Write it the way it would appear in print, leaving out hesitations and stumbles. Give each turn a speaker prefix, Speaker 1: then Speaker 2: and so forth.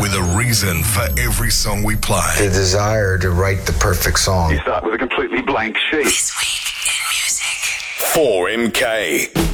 Speaker 1: with a reason for every song we play.
Speaker 2: The desire to write the perfect song.
Speaker 3: You start with a completely blank sheet.
Speaker 1: This week in music. 4MK.